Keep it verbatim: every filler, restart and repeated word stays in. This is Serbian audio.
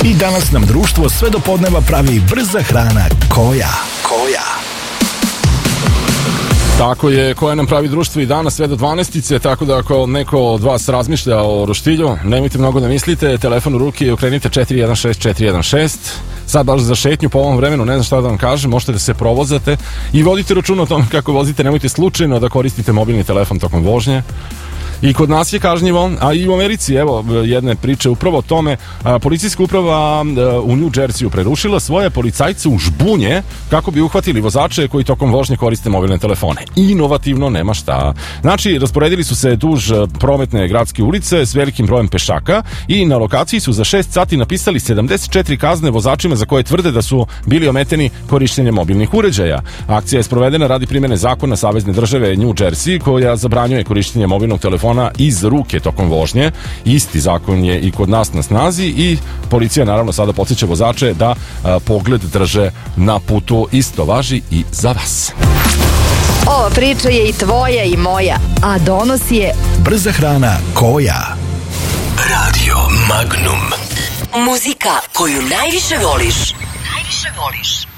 I danas nam društvo sve do podneva pravi brza hrana Koja. Koja. Tako je, Koja nam pravi društvo i danas sve do dvanaestice, tako da ako neko od vas razmišlja o roštilju, nemojte mnogo da mislite, telefon u ruki, okrenite četiri jedan šest četiri jedan šest. Sad baš za šetnju po ovom vremenu, ne znam šta da vam kažem, možete da se provozate i vodite računa o tome kako vozite, nemojte slučajno da koristite mobilni telefon tokom vožnje. I kod nas je kažnjivo, a i u Americi, evo, jedne priče upravo o tome. A, policijska uprava a, u New Jerseyu prerušila svoje policajce u žbunje kako bi uhvatili vozače koji tokom vožnje koriste mobilne telefone. Inovativno, nema šta. Znači, rasporedili su se duž prometne gradske ulice s velikim brojem pešaka i na lokaciji su za šest sati napisali sedamdeset četiri kazne vozačima za koje tvrde da su bili ometeni korištenjem mobilnih uređaja. Akcija je sprovedena radi primene zakona Savezne države New Jersey koja zabranjuje korištenje mobilnog telefona iz ruke tokom vožnje. Isti zakon je i kod nas na snazi i policija naravno sada podsjeća vozače da a, pogled drže na putu. Isto važi i za vas. Ova priča je i tvoja i moja, a donosi je brza hrana Koja. Radio Magnum. Muzika koju najviše voliš. Najviše voliš.